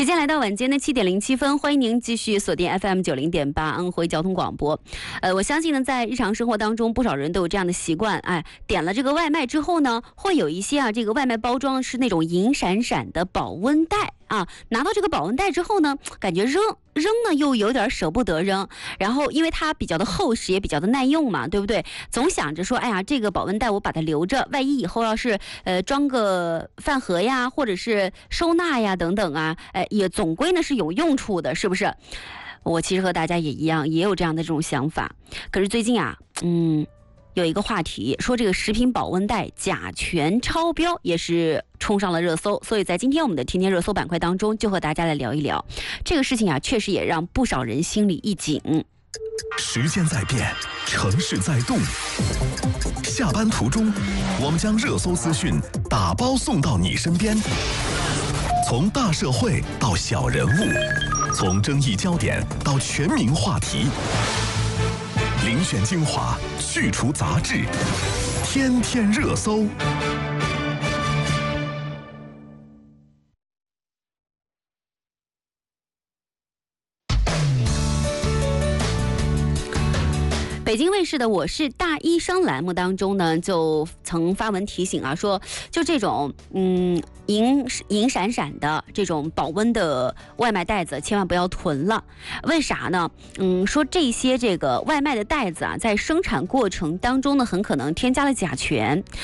时间来到晚间的7:07，欢迎您继续锁定 FM90.8安徽交通广播。我相信呢，在日常生活当中，不少人都有这样的习惯，点了这个外卖之后呢，会有一些这个外卖包装是那种银闪闪的保温袋啊，拿到这个保温袋之后呢，感觉扔呢又有点舍不得扔，然后因为它比较的厚实，也比较的耐用嘛，对不对？总想着说，哎呀，这个保温袋我把它留着，万一以后要是装个饭盒呀，或者是收纳呀等等啊，也总归呢是有用处的，是不是？我其实和大家也一样，也有这样的这种想法。可是最近有一个话题说这个食品保温袋甲醛超标，也是冲上了热搜，所以在今天我们的天天热搜板块当中，就和大家来聊一聊这个事情确实也让不少人心里一紧。 时间在变，城市在动，下班途中，我们将热搜资讯打包送到你身边，从大社会到小人物，从争议焦点到全民话题，遴选精华，去除杂质，天天热搜。 北京卫视的《我是大医生》栏目当中呢，就曾发文提醒说就这种银闪闪的这种保温的外卖袋子千万不要囤了。为啥呢？说这些这个外卖的袋子在生产过程当中呢，很可能添加了甲醛。